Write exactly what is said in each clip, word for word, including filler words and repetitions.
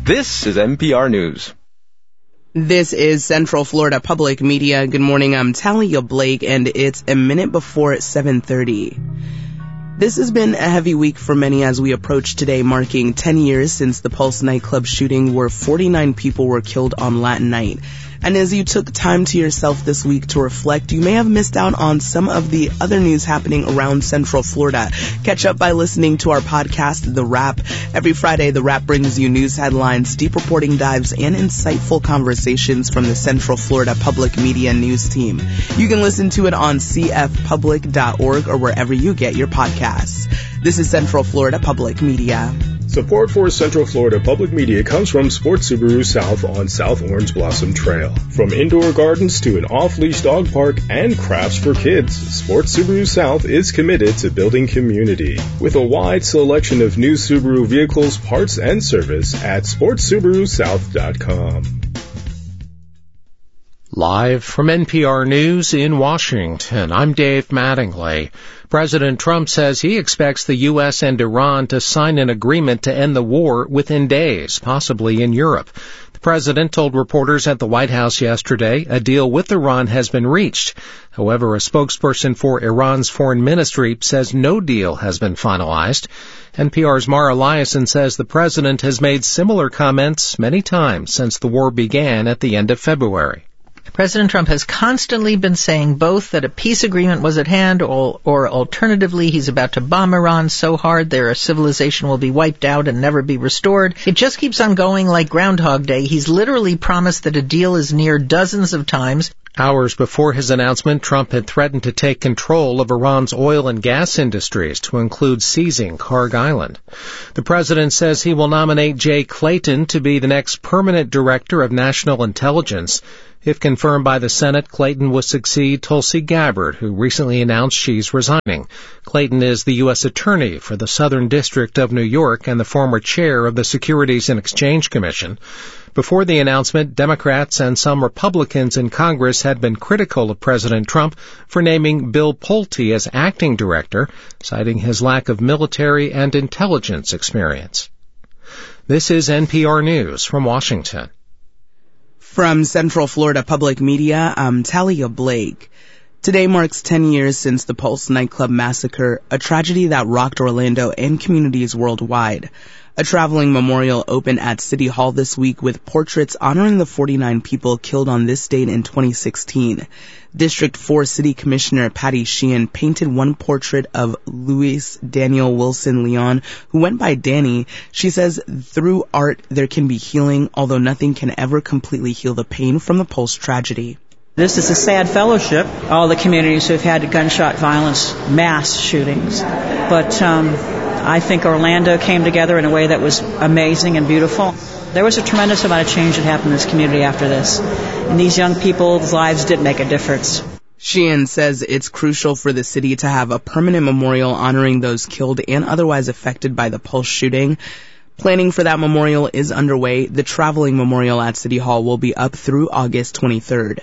This is N P R News. This is Central Florida Public Media. Good morning, I'm Talia Blake, and it's a minute before seven thirty. This has been a heavy week for many as we approach today, marking ten years since the Pulse nightclub shooting where forty-nine people were killed on Latin night. And as you took time to yourself this week to reflect, you may have missed out on some of the other news happening around Central Florida. Catch up by listening to our podcast, The Wrap. Every Friday, The Wrap brings you news headlines, deep reporting dives, and insightful conversations from the Central Florida Public Media News team. You can listen to it on c f public dot org or wherever you get your podcasts. This is Central Florida Public Media. Support for Central Florida Public Media comes from Sports Subaru South on South Orange Blossom Trail. From indoor gardens to an off-leash dog park and crafts for kids, Sports Subaru South is committed to building community. With a wide selection of new Subaru vehicles, parts, and service at sports subaru south dot com. Live from N P R News in Washington, I'm Dave Mattingly. President Trump says he expects the U S and Iran to sign an agreement to end the war within days, possibly in Europe. The president told reporters at the White House yesterday a deal with Iran has been reached. However, a spokesperson for Iran's foreign ministry says no deal has been finalized. N P R's Mara Liasson says the president has made similar comments many times since the war began at the end of February. President Trump has constantly been saying both that a peace agreement was at hand or, or alternatively he's about to bomb Iran so hard their civilization will be wiped out and never be restored. It just keeps on going like Groundhog Day. He's literally promised that a deal is near dozens of times. Hours before his announcement, Trump had threatened to take control of Iran's oil and gas industries, to include seizing Karg Island. The president says he will nominate Jay Clayton to be the next permanent director of national intelligence. If confirmed by the Senate, Clayton will succeed Tulsi Gabbard, who recently announced she's resigning. Clayton is the U S attorney for the Southern District of New York and the former chair of the Securities and Exchange Commission. Before the announcement, Democrats and some Republicans in Congress had been critical of President Trump for naming Bill Pulte as acting director, citing his lack of military and intelligence experience. This is N P R News from Washington. From Central Florida Public Media, I'm Talia Blake. Today marks ten years since the Pulse nightclub massacre, a tragedy that rocked Orlando and communities worldwide. A traveling memorial opened at City Hall this week with portraits honoring the forty-nine people killed on this date in twenty sixteen. District four City Commissioner Patty Sheehan painted one portrait of Luis Daniel Wilson Leon, who went by Danny. She says through art there can be healing, although nothing can ever completely heal the pain from the Pulse tragedy. This is a sad fellowship, all the communities who have had gunshot violence, mass shootings. But um, I think Orlando came together in a way that was amazing and beautiful. There was a tremendous amount of change that happened in this community after this. And these young people's lives did make a difference. Sheehan says it's crucial for the city to have a permanent memorial honoring those killed and otherwise affected by the Pulse shooting. Planning for that memorial is underway. The traveling memorial at City Hall will be up through August twenty-third.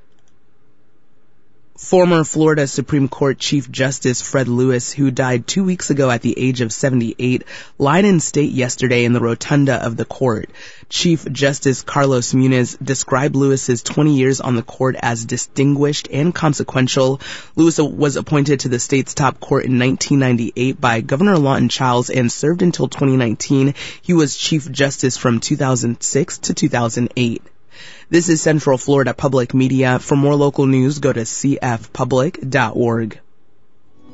Former Florida Supreme Court Chief Justice Fred Lewis, who died two weeks ago at the age of seventy-eight, lied in state yesterday in the rotunda of the court. Chief Justice Carlos Muniz described Lewis's twenty years on the court as distinguished and consequential. Lewis was appointed to the state's top court in nineteen ninety-eight by Governor Lawton Chiles and served until twenty nineteen. He was Chief Justice from two thousand six to two thousand eight. This is Central Florida Public Media. For more local news, go to c f public dot org.